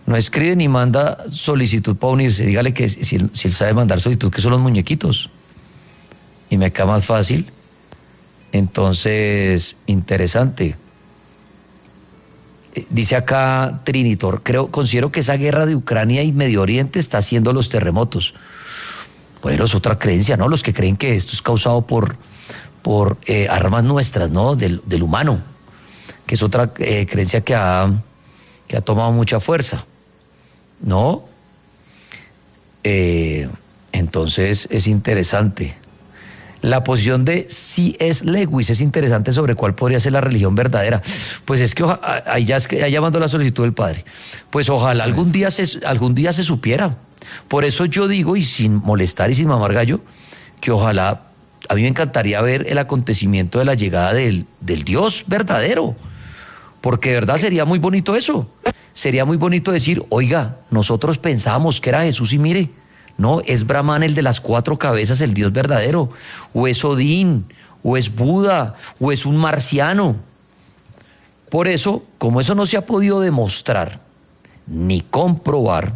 No escribe ni manda solicitud para unirse. Dígale que si él sabe mandar solicitud, que son los muñequitos. Y me queda más fácil. Entonces, interesante. Dice acá Trinitor, considero que esa guerra de Ucrania y Medio Oriente está haciendo los terremotos. Bueno, es otra creencia, ¿no? Los que creen que esto es causado por armas nuestras, ¿no? Del humano, que es otra creencia que ha tomado mucha fuerza, ¿no? Entonces es interesante. La posición de C.S. Lewis es interesante sobre cuál podría ser la religión verdadera. Pues es que ahí ya mandó la solicitud del padre. Pues ojalá algún día se supiera. Por eso yo digo, y sin molestar y sin mamar gallo, que ojalá, a mí me encantaría ver el acontecimiento de la llegada del Dios verdadero. Porque de verdad sería muy bonito eso. Sería muy bonito decir, oiga, nosotros pensábamos que era Jesús y mire, no, es Brahman el de las 4 cabezas, el Dios verdadero, o es Odín, o es Buda, o es un marciano. Por eso, como eso no se ha podido demostrar ni comprobar,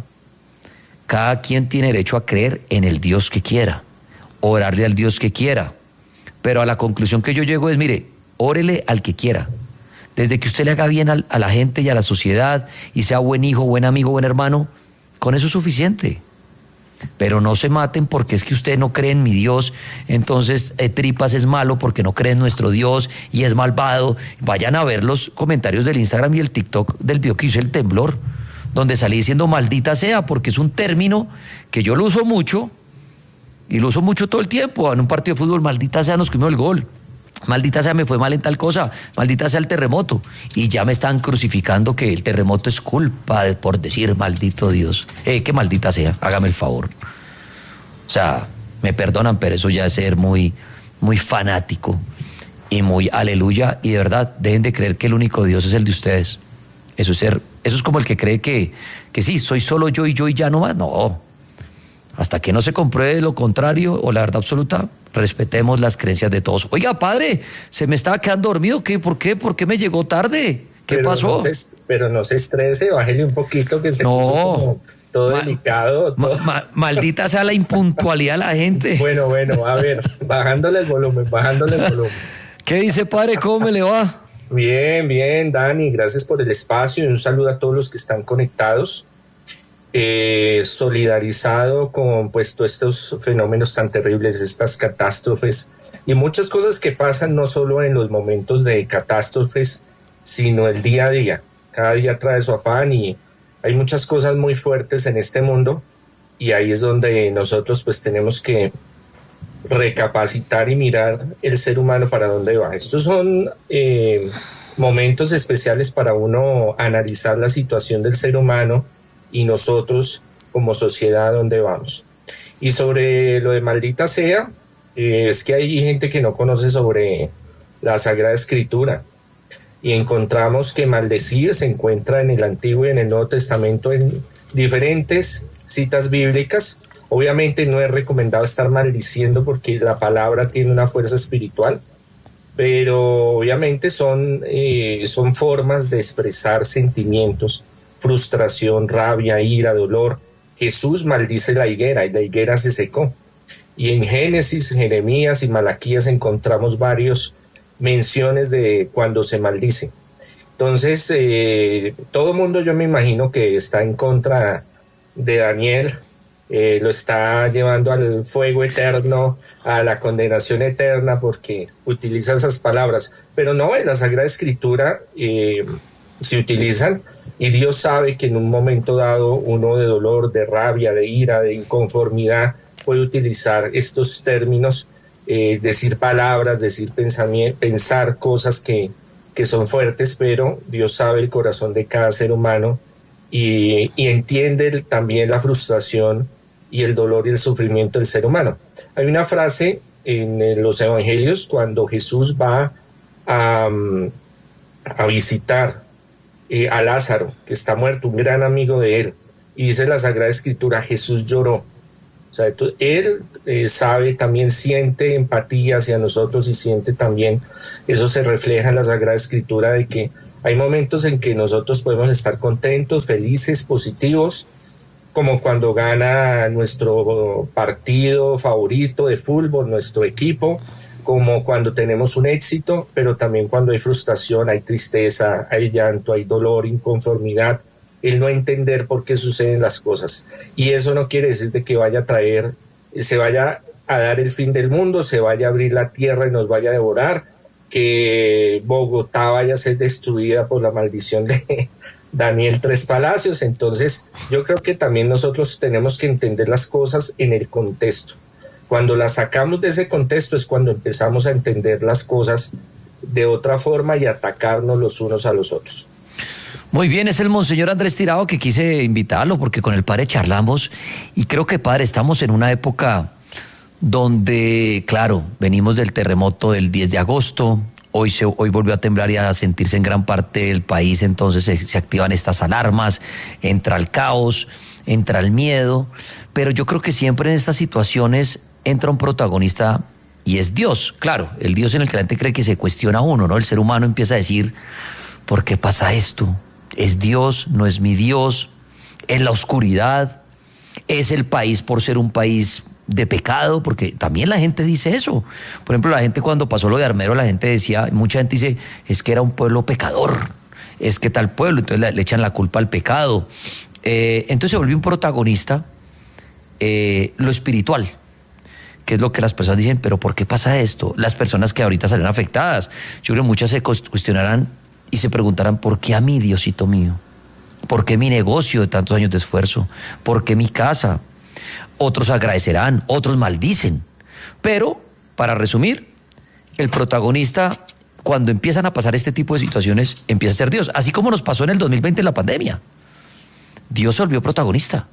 cada quien tiene derecho a creer en el Dios que quiera, orarle al Dios que quiera. Pero a la conclusión que yo llego es, mire, órele al que quiera. Desde que usted le haga bien a la gente y a la sociedad, y sea buen hijo, buen amigo, buen hermano, con eso es suficiente. Pero no se maten porque es que usted no cree en mi Dios, entonces Tripas es malo porque no cree en nuestro Dios y es malvado. Vayan a ver los comentarios del Instagram y el TikTok del video que hizo el temblor, donde salí diciendo maldita sea, porque es un término que yo lo uso mucho, y lo uso mucho todo el tiempo. En un partido de fútbol, maldita sea, nos comimos el gol. Maldita sea, me fue mal en tal cosa, maldita sea el terremoto. Y ya me están crucificando que el terremoto es culpa por decir maldito Dios. Que maldita sea, hágame el favor. O sea, me perdonan, pero eso ya es ser muy, muy fanático y muy aleluya. Y de verdad, dejen de creer que el único Dios es el de ustedes. Eso es como el que cree que sí, soy solo yo y ya no más. No, hasta que no se compruebe lo contrario o la verdad absoluta, respetemos las creencias de todos. Oiga, padre, se me estaba quedando dormido. ¿Qué? ¿Por qué? ¿Por qué me llegó tarde? ¿Qué pasó? Pero no se estrese, bájele un poquito que se puso como todo delicado. Todo. Maldita sea la impuntualidad de la gente. Bueno, a ver, bajándole el volumen. ¿Qué dice, padre? ¿Cómo me le va? Bien, Dani, gracias por el espacio y un saludo a todos los que están conectados. Solidarizado con pues todos estos fenómenos tan terribles, estas catástrofes y muchas cosas que pasan no solo en los momentos de catástrofes, sino el día a día. Cada día trae su afán y hay muchas cosas muy fuertes en este mundo, y ahí es donde nosotros pues tenemos que recapacitar y mirar el ser humano para dónde va. Estos son momentos especiales para uno analizar la situación del ser humano y nosotros como sociedad dónde vamos. Y sobre lo de maldita sea, es que hay gente que no conoce sobre la Sagrada Escritura, y encontramos que maldecir se encuentra en el Antiguo y en el Nuevo Testamento en diferentes citas bíblicas. Obviamente no es recomendado estar maldiciendo porque la palabra tiene una fuerza espiritual, pero obviamente son formas de expresar sentimientos, frustración, rabia, ira, dolor. Jesús maldice la higuera y la higuera se secó. Y en Génesis, Jeremías y Malaquías encontramos varias menciones de cuando se maldice. Entonces, todo mundo, yo me imagino que está en contra de Daniel, lo está llevando al fuego eterno, a la condenación eterna, porque utiliza esas palabras. Pero no, en la Sagrada Escritura se utilizan, y Dios sabe que en un momento dado uno de dolor, de rabia, de ira, de inconformidad puede utilizar estos términos, decir palabras, decir pensamiento, pensar cosas que son fuertes, pero Dios sabe el corazón de cada ser humano y entiende también la frustración y el dolor y el sufrimiento del ser humano. Hay una frase en los evangelios cuando Jesús va a visitar a Lázaro, que está muerto, un gran amigo de él, y dice la Sagrada Escritura, Jesús lloró. O sea, él sabe, también siente empatía hacia nosotros y siente también, eso se refleja en la Sagrada Escritura, de que Hay momentos en que nosotros podemos estar contentos, felices, positivos, como cuando gana nuestro partido favorito de fútbol, nuestro equipo, como cuando tenemos un éxito, pero también cuando hay frustración, hay tristeza, hay llanto, hay dolor, inconformidad, el no entender por qué suceden las cosas. Y eso no quiere decir de que vaya a traer, se vaya a dar el fin del mundo, se vaya a abrir la tierra y nos vaya a devorar, que Bogotá vaya a ser destruida por la maldición de Daniel Tres Palacios. Entonces yo creo que también nosotros tenemos que entender las cosas en el contexto. Cuando las sacamos de ese contexto es cuando empezamos a entender las cosas de otra forma y atacarnos los unos a los otros. Muy bien, es el Monseñor Andrés Tirado, que quise invitarlo porque con el padre charlamos y creo que, padre, estamos en una época donde, claro, venimos del terremoto del 10 de agosto, hoy volvió a temblar y a sentirse en gran parte del país, entonces se activan estas alarmas, entra el caos, entra el miedo, pero yo creo que siempre en estas situaciones entra un protagonista y es Dios, claro, el Dios en el que la gente cree que se cuestiona a uno, ¿no? El ser humano empieza a decir, ¿por qué pasa esto? ¿Es Dios? ¿No es mi Dios? ¿Es la oscuridad? ¿Es el país por ser un país de pecado? Porque también la gente dice eso. Por ejemplo, la gente cuando pasó lo de Armero, la gente decía, mucha gente dice, es que era un pueblo pecador, es que tal pueblo, entonces le echan la culpa al pecado. Entonces se volvió un protagonista lo espiritual, que es lo que las personas dicen, pero ¿por qué pasa esto? Las personas que ahorita salen afectadas, yo creo que muchas se cuestionarán y se preguntarán, ¿por qué a mí, Diosito mío? ¿Por qué mi negocio de tantos años de esfuerzo? ¿Por qué mi casa? Otros agradecerán, otros maldicen. Pero, para resumir, el protagonista, cuando empiezan a pasar este tipo de situaciones, empieza a ser Dios. Así como nos pasó en el 2020 en la pandemia. Dios se volvió protagonista.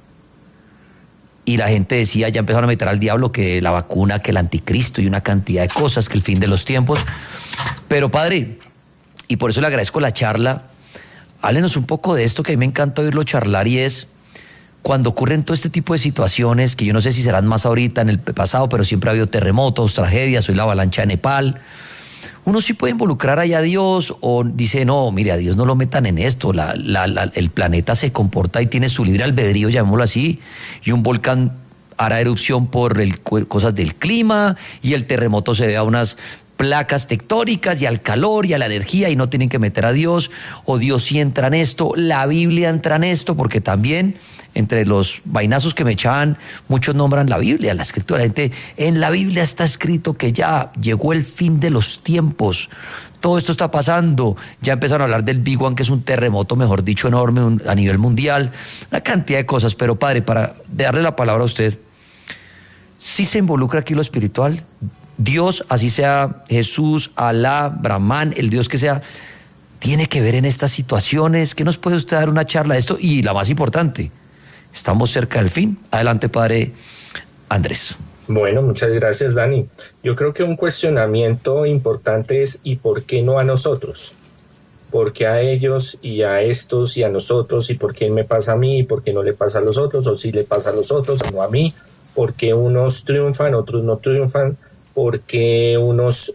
Y la gente decía, ya empezaron a meter al diablo que la vacuna, que el anticristo y una cantidad de cosas, que el fin de los tiempos. Pero, padre, y por eso le agradezco la charla, háblenos un poco de esto que a mí me encanta oírlo charlar, y es cuando ocurren todo este tipo de situaciones, que yo no sé si serán más ahorita en el pasado, pero siempre ha habido terremotos, tragedias, hoy la avalancha de Nepal. Uno sí puede involucrar allá a Dios o dice, no, mire, a Dios no lo metan en esto, el planeta se comporta y tiene su libre albedrío, llamémoslo así, y un volcán hará erupción por cosas del clima y el terremoto se ve a unas placas tectónicas y al calor y a la energía y no tienen que meter a Dios, o Dios sí entra en esto, la Biblia entra en esto, porque también entre los vainazos que me echaban, muchos nombran la Biblia, la escritura. La gente, en la Biblia está escrito que ya llegó el fin de los tiempos, todo esto está pasando, ya empezaron a hablar del Big One, que es un terremoto, mejor dicho, enorme a nivel mundial, una cantidad de cosas. Pero, padre, para darle la palabra a usted, ¿sí se involucra aquí lo espiritual? Dios, así sea Jesús, Alá, Brahman, el Dios que sea, tiene que ver en estas situaciones. ¿Qué nos puede usted dar una charla de esto? Y la más importante, estamos cerca del fin. Adelante, padre Andrés. Bueno, muchas gracias, Dani. Yo creo que un cuestionamiento importante es ¿y por qué no a nosotros? ¿Por qué a ellos y a estos y a nosotros? ¿Y por qué me pasa a mí y por qué no le pasa a los otros? ¿O si le pasa a los otros, no a mí? ¿Por qué unos triunfan, otros no triunfan? Porque unos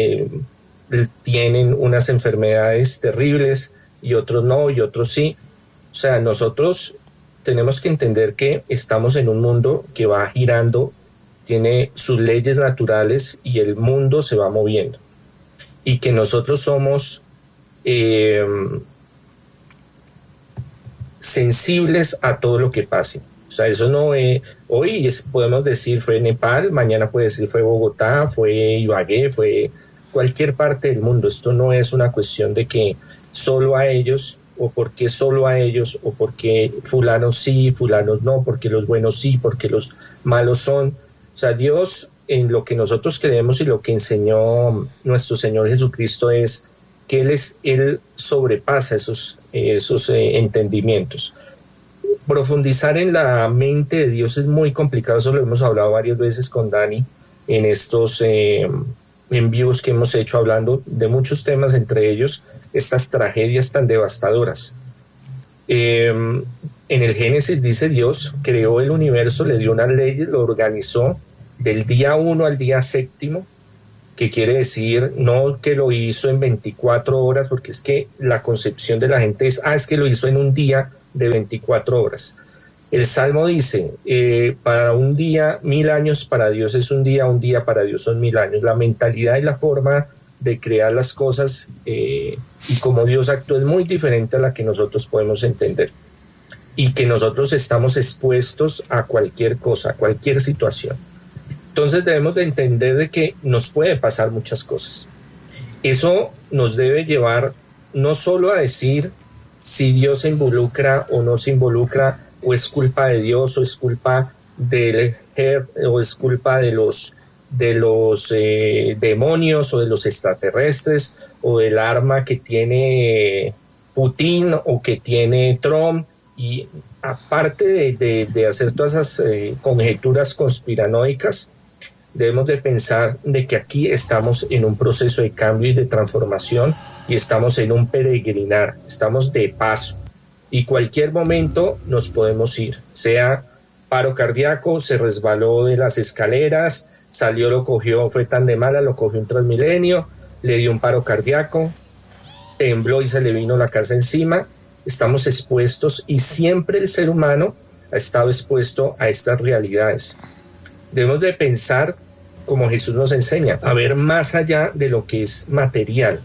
tienen unas enfermedades terribles y otros no, y otros sí. O sea, nosotros tenemos que entender que estamos en un mundo que va girando, tiene sus leyes naturales y el mundo se va moviendo. Y que nosotros somos sensibles a todo lo que pase. O sea, eso no hoy podemos decir fue Nepal, mañana puede decir fue Bogotá, fue Ibagué, fue cualquier parte del mundo. Esto no es una cuestión de que solo a ellos, o por qué solo a ellos, o porque fulanos sí, fulanos no, porque los buenos sí, porque los malos son. O sea, Dios, en lo que nosotros creemos y lo que enseñó nuestro Señor Jesucristo es que Él sobrepasa esos entendimientos. Profundizar en la mente de Dios es muy complicado, eso lo hemos hablado varias veces con Dani en estos envíos que hemos hecho hablando de muchos temas, entre ellos estas tragedias tan devastadoras. En el Génesis dice Dios creó el universo, le dio unas leyes, lo organizó del día 1 al día 7, que quiere decir no que lo hizo en 24 horas, porque es que la concepción de la gente es que lo hizo en un día de 24 horas. El Salmo dice, para un día 1000 años para Dios es un día para Dios son 1000 años. La mentalidad y la forma de crear las cosas y como Dios actúa es muy diferente a la que nosotros podemos entender. Y que nosotros estamos expuestos a cualquier cosa, a cualquier situación. Entonces debemos de entender de que nos puede pasar muchas cosas. Eso nos debe llevar no solo a decir si Dios se involucra o no se involucra, o es culpa de Dios, o es culpa del o es culpa de los demonios o de los extraterrestres o del arma que tiene Putin o que tiene Trump. Y aparte de hacer todas esas conjeturas conspiranoicas, debemos de pensar de que aquí estamos en un proceso de cambio y de transformación y estamos en un peregrinar, estamos de paso y cualquier momento nos podemos ir, sea paro cardíaco, se resbaló de las escaleras, salió, lo cogió, fue tan de mala, lo cogió un Transmilenio, le dio un paro cardíaco, tembló y se le vino la casa encima. Estamos expuestos y siempre el ser humano ha estado expuesto a estas realidades. Debemos de pensar, como Jesús nos enseña, a ver más allá de lo que es material.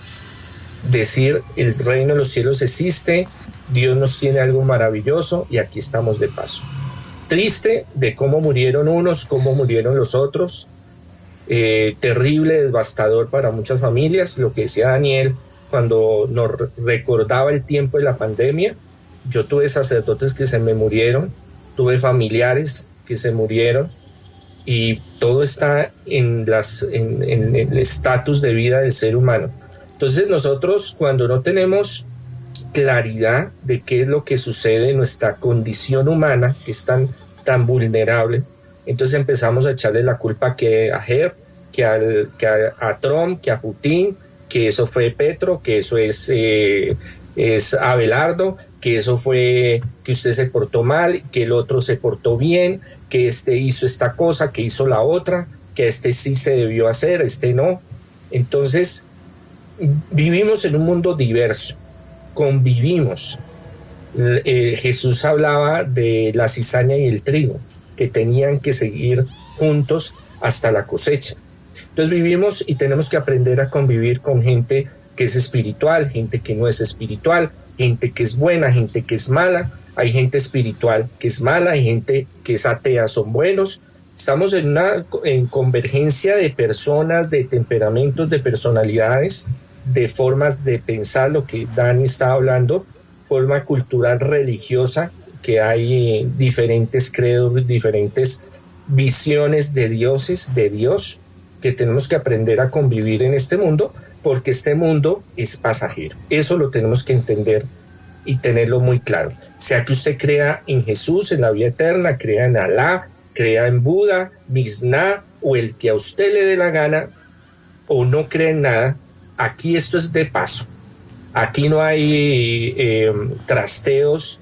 Decir, el reino de los cielos existe, Dios nos tiene algo maravilloso y aquí estamos de paso. Triste de cómo murieron unos, cómo murieron los otros. Terrible, devastador para muchas familias. Lo que decía Daniel cuando nos recordaba el tiempo de la pandemia. Yo tuve sacerdotes que se me murieron, tuve familiares que se murieron y todo está en el estatus de vida del ser humano. Entonces nosotros, cuando no tenemos claridad de qué es lo que sucede en nuestra condición humana, que es tan vulnerable, entonces empezamos a echarle la culpa que a Herb, que a Trump, que a Putin, que eso fue Petro, que eso es Abelardo, que eso fue que usted se portó mal, que el otro se portó bien, que este hizo esta cosa, que hizo la otra, que este sí se debió hacer, este no. Entonces vivimos en un mundo diverso, convivimos. Jesús hablaba de la cizaña y el trigo, que tenían que seguir juntos hasta la cosecha. Entonces vivimos y tenemos que aprender a convivir con gente que es espiritual, gente que no es espiritual, gente que es buena, gente que es mala. Hay gente espiritual que es mala, hay gente que es atea, son buenos. Estamos en convergencia de personas, de temperamentos, de personalidades, de formas de pensar, lo que Dani estaba hablando, forma cultural religiosa, que hay diferentes credos, diferentes visiones de dioses, de Dios, que tenemos que aprender a convivir en este mundo, porque este mundo es pasajero. Eso lo tenemos que entender y tenerlo muy claro. Sea que usted crea en Jesús, en la vida eterna, crea en Alá, crea en Buda, Vishnu o el que a usted le dé la gana, o no cree en nada, aquí esto es de paso. Aquí no hay trasteos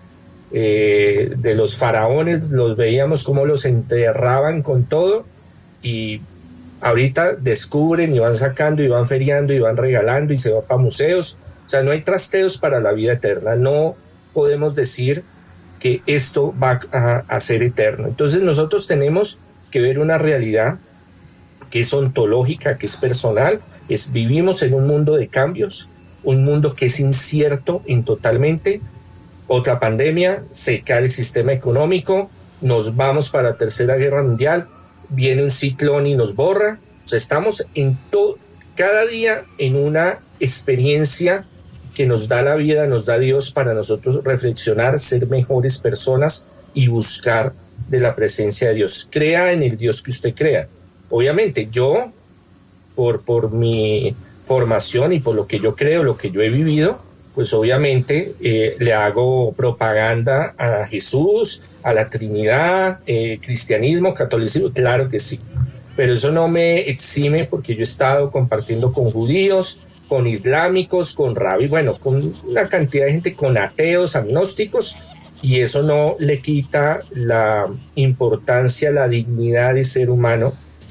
de los faraones, los veíamos como los enterraban con todo y ahorita descubren y van sacando y van feriando y van regalando y se va para museos. O sea, no hay trasteos para la vida eterna. No podemos decir que esto va a ser eterno. Entonces nosotros tenemos que ver una realidad que es ontológica, que es personal. Vivimos en un mundo de cambios, un mundo que es incierto en totalmente. Otra pandemia, se cae el sistema económico, nos vamos para la Tercera Guerra Mundial, viene un ciclón y nos borra. O sea, estamos cada día en una experiencia que nos da la vida, nos da Dios para nosotros reflexionar, ser mejores personas y buscar de la presencia de Dios. Crea en el Dios que usted crea. Obviamente yo, por mi formación y por lo que yo creo, lo que yo he vivido, pues obviamente le hago propaganda a Jesús, a la Trinidad, cristianismo, catolicismo, claro que sí. Pero eso no me exime, porque yo he estado compartiendo con judíos, con islámicos, con rabis, bueno, con una cantidad de gente, con ateos, agnósticos, y eso no le quita la importancia, la dignidad de ser humano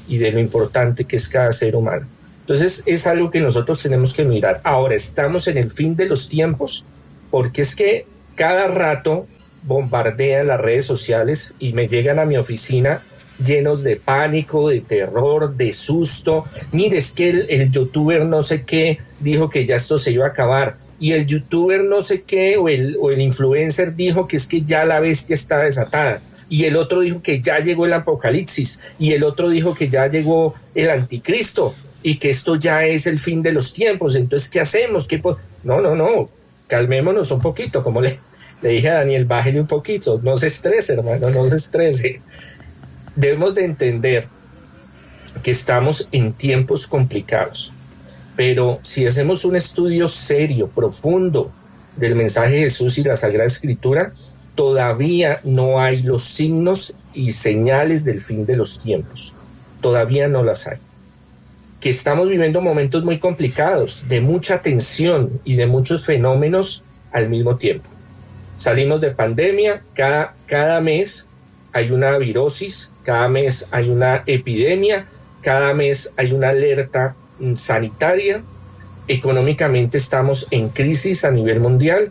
y de lo importante que es cada ser humano. Entonces es algo que nosotros tenemos que mirar. Ahora estamos en el fin de los tiempos, porque es que cada rato bombardean las redes sociales y me llegan a mi oficina llenos de pánico, de terror, de susto. Mire, es que el youtuber no sé qué dijo que ya esto se iba a acabar, y el youtuber no sé qué o el influencer dijo que es que ya la bestia está desatada, y el otro dijo que ya llegó el apocalipsis, y el otro dijo que ya llegó el anticristo y que esto ya es el fin de los tiempos. Entonces, ¿qué hacemos? No, calmémonos un poquito, como le dije a Daniel, bájele un poquito, no se estrese, hermano, no se estrese. Debemos de entender que estamos en tiempos complicados, pero si hacemos un estudio serio, profundo del mensaje de Jesús y la Sagrada Escritura, todavía no hay los signos y señales del fin de los tiempos, todavía no las hay. Que estamos viviendo momentos muy complicados, de mucha tensión y de muchos fenómenos al mismo tiempo. Salimos de pandemia, cada mes hay una virosis, cada mes hay una epidemia, cada mes hay una alerta sanitaria, económicamente estamos en crisis a nivel mundial,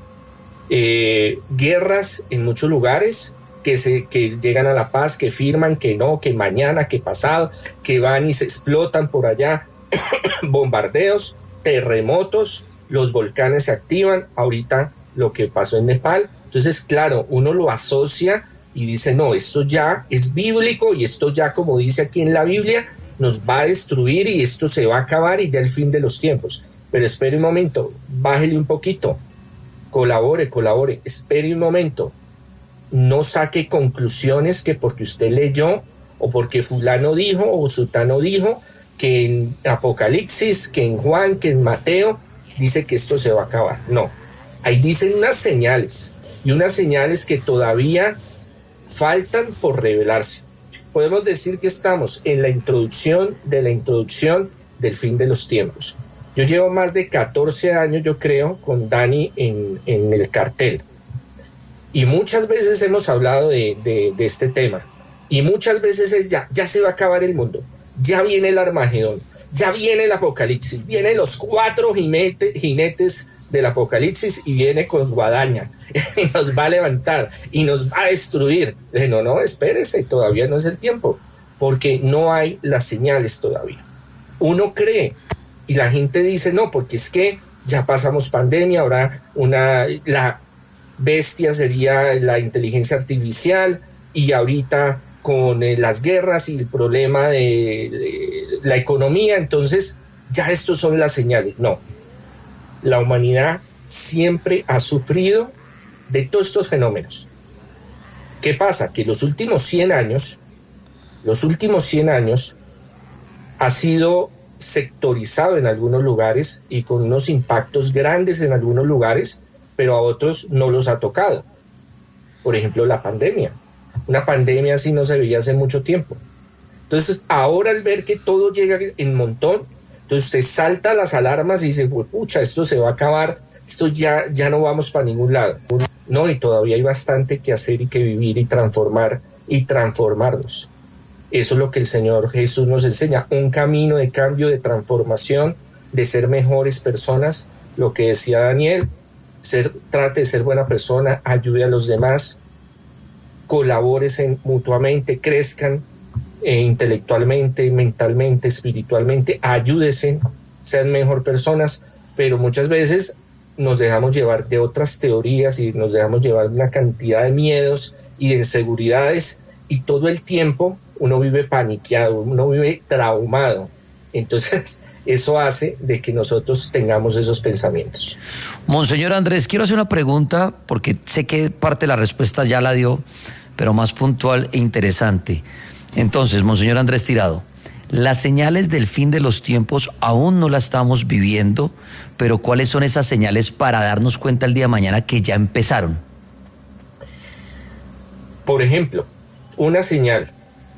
guerras en muchos lugares que llegan a la paz, que firman, que no, que mañana, que pasado, que van y se explotan por allá, bombardeos, terremotos, los volcanes se activan, ahorita lo que pasó en Nepal. Entonces, claro, uno lo asocia y dice, no, esto ya es bíblico y esto ya, como dice aquí en la Biblia, nos va a destruir y esto se va a acabar y ya el fin de los tiempos. Pero espere un momento, bájele un poquito, colabore, espere un momento, no saque conclusiones que porque usted leyó o porque fulano dijo o sutano dijo que en Apocalipsis, que en Juan, que en Mateo dice que esto se va a acabar. No, ahí dicen unas señales y unas señales que todavía faltan por revelarse. Podemos decir que estamos en la introducción del fin de los tiempos. Yo llevo más de 14 años, yo creo, con Dani en el cartel. Y muchas veces hemos hablado de este tema. Y muchas veces es ya se va a acabar el mundo. Ya viene el Armagedón. Ya viene el Apocalipsis. Vienen los 4 jinetes del Apocalipsis y viene con guadaña. Y nos va a levantar y nos va a destruir. No, espérese, todavía no es el tiempo. Porque no hay las señales todavía. Uno cree y la gente dice, no, porque es que ya pasamos pandemia, ahora la bestia sería la inteligencia artificial, y ahorita con las guerras y el problema de la economía, entonces ya estos son las señales. No, la humanidad siempre ha sufrido de todos estos fenómenos. ¿Qué pasa? Que los últimos 100 años ha sido sectorizado en algunos lugares y con unos impactos grandes en algunos lugares, pero a otros no los ha tocado. Por ejemplo, la pandemia. Una pandemia así no se veía hace mucho tiempo. Entonces, ahora al ver que todo llega en montón, entonces usted salta las alarmas y dice, pucha, esto se va a acabar, esto ya no vamos para ningún lado. No, y todavía hay bastante que hacer y que vivir y transformar y transformarnos. Eso es lo que el Señor Jesús nos enseña, un camino de cambio, de transformación, de ser mejores personas. Lo que decía Daniel, trate de ser buena persona, ayude a los demás, colabóresen mutuamente, crezcan intelectualmente, mentalmente, espiritualmente, ayúdense, sean mejor personas, pero muchas veces nos dejamos llevar de otras teorías y nos dejamos llevar de una cantidad de miedos y de inseguridades, y todo el tiempo uno vive paniqueado, uno vive traumado. Entonces, eso hace de que nosotros tengamos esos pensamientos. Monseñor Andrés, quiero hacer una pregunta, porque sé que parte de la respuesta ya la dio, pero más puntual e interesante. Entonces, Monseñor Andrés Tirado, las señales del fin de los tiempos aún no las estamos viviendo, pero ¿cuáles son esas señales para darnos cuenta el día de mañana que ya empezaron? Por ejemplo, una señal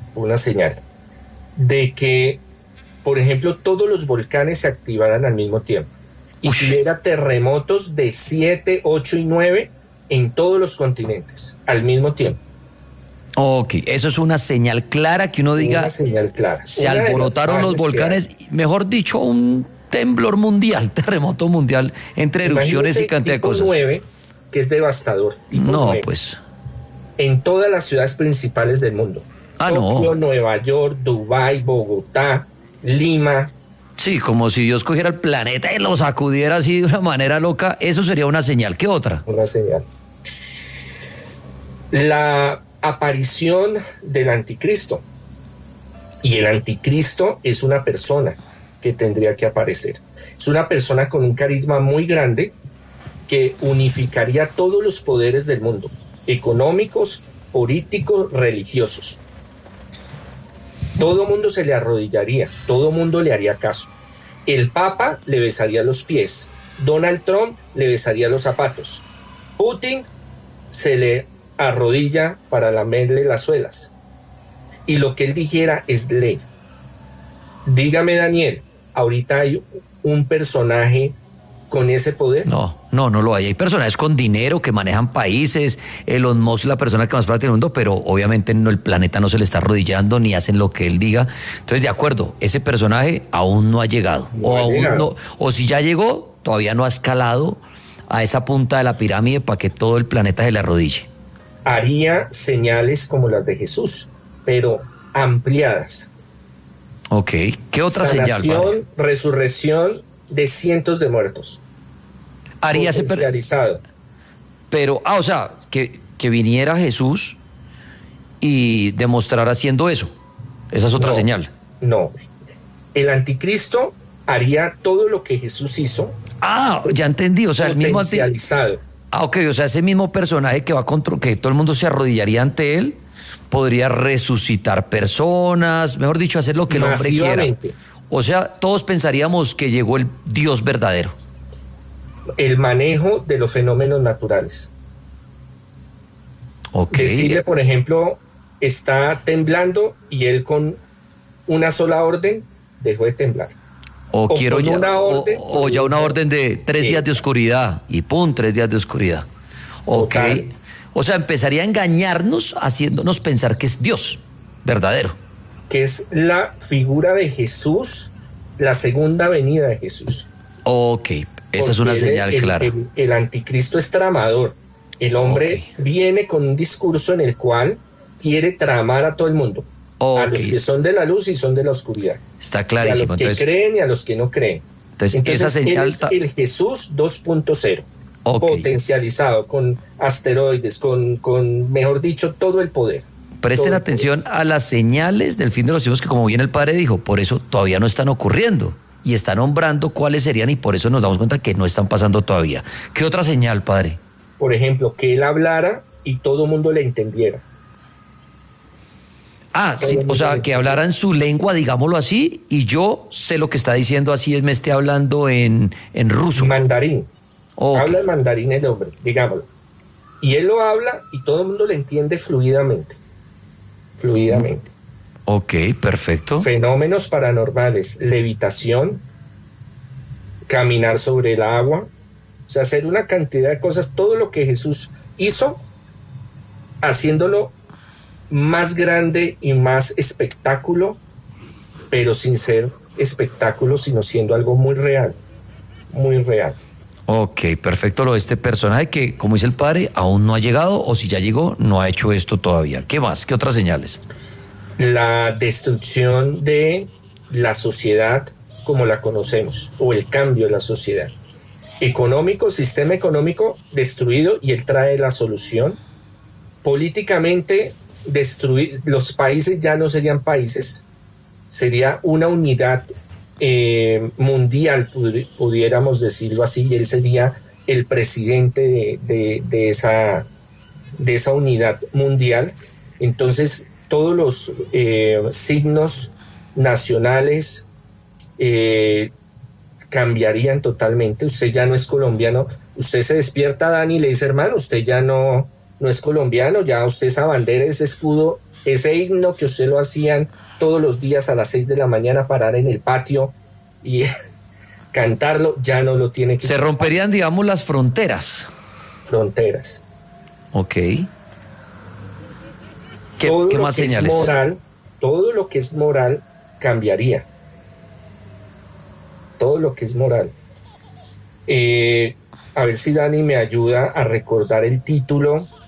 de que, por ejemplo, todos los volcanes se activaran al mismo tiempo y hubiera terremotos de 7, 8 y 9 en todos los continentes al mismo tiempo. Ok, eso es una señal clara que uno diga, Una señal clara. se Una de las alborotaron los fallas que volcanes, mejor dicho, un temblor mundial, terremoto mundial, entre erupciones y imagínese cantidad de tipo cosas. 9, que es devastador. Tipo No, 9, pues, en todas las ciudades principales del mundo. Tokio, no. Nueva York, Dubái, Bogotá, Lima. Sí, como si Dios cogiera el planeta y lo sacudiera así de una manera loca, eso sería una señal. ¿Qué otra? Una señal. La aparición del anticristo. Y el anticristo es una persona que tendría que aparecer. Es una persona con un carisma muy grande que unificaría todos los poderes del mundo, económicos, políticos, religiosos. Todo mundo se le arrodillaría, todo mundo le haría caso. El Papa le besaría los pies, Donald Trump le besaría los zapatos, Putin se le arrodilla para lamerle las suelas. Y lo que él dijera es ley. Dígame, Daniel, ahorita hay un personaje con ese poder. No lo hay. Hay personajes con dinero que manejan países. Elon Musk, la persona que más plata tiene en el mundo, pero obviamente el planeta no se le está arrodillando ni hacen lo que él diga. Entonces, de acuerdo, ese personaje aún no ha llegado. O si ya llegó, todavía no ha escalado a esa punta de la pirámide para que todo el planeta se le arrodille. Haría señales como las de Jesús, pero ampliadas. Ok. ¿Qué otra señal, padre? Sanación, resurrección de cientos de muertos. Haría potencializado. Pero, o sea, que viniera Jesús y demostrara haciendo eso. Esa es otra señal. No. El anticristo haría todo lo que Jesús hizo. Ah, ya entendí. O sea, el mismo potencializado. ok, o sea, ese mismo personaje que que todo el mundo se arrodillaría ante él, podría resucitar personas, mejor dicho, hacer lo que el hombre quiera. O sea, todos pensaríamos que llegó el Dios verdadero. El manejo de los fenómenos naturales. Ok. Decirle, por ejemplo, está temblando y él con una sola orden dejó de temblar. O quiero ya una orden de 3 días de oscuridad y ¡pum! 3 días de oscuridad. Ok. Total. O sea, empezaría a engañarnos haciéndonos pensar que es Dios verdadero. Que es la figura de Jesús, la segunda venida de Jesús. Ok, esa es una señal clara. El anticristo es tramador. El hombre viene con un discurso en el cual quiere tramar a todo el mundo. A los que son de la luz y son de la oscuridad. Está clarísimo. A los que creen y a los que no creen. Entonces esa señal es el Jesús 2.0. Potencializado, con asteroides, con, mejor dicho, todo el poder. Presten atención a las señales del fin de los tiempos que, como bien el padre dijo, por eso todavía no están ocurriendo. Y está nombrando cuáles serían y por eso nos damos cuenta que no están pasando todavía. ¿Qué otra señal, padre? Por ejemplo, que él hablara y todo el mundo le entendiera. Sí, o sea, que hablara en su lengua, digámoslo así, y yo sé lo que está diciendo, así él me esté hablando en ruso. Mandarín. Habla el mandarín el hombre, digámoslo. Y él lo habla y todo el mundo le entiende fluidamente. Ok, perfecto. Fenómenos paranormales, levitación, caminar sobre el agua, o sea, hacer una cantidad de cosas, todo lo que Jesús hizo, haciéndolo más grande y más espectáculo, pero sin ser espectáculo, sino siendo algo muy real, muy real. Ok, perfecto. Lo de este personaje que, como dice el padre, aún no ha llegado, o si ya llegó, no ha hecho esto todavía. ¿Qué más? ¿Qué otras señales? La destrucción de la sociedad como la conocemos, o el cambio de la sociedad. Sistema económico destruido, y él trae la solución. Políticamente destruir, los países ya no serían países, sería una unidad mundial, pudiéramos decirlo así, y él sería el presidente de esa unidad mundial. Entonces todos los signos nacionales cambiarían totalmente. Usted ya no es colombiano. Usted se despierta, Dani, y le dice: hermano, usted ya no es colombiano, ya usted esa bandera, ese escudo, ese himno que usted lo hacían todos los días a las 6 de la mañana, parar en el patio y cantarlo, ya no lo tiene que... Se romperían, digamos, las fronteras. Fronteras. Ok. todo qué lo más que señales? es moral, todo lo que es moral cambiaría. Todo lo que es moral. A ver si Dani me ayuda a recordar el título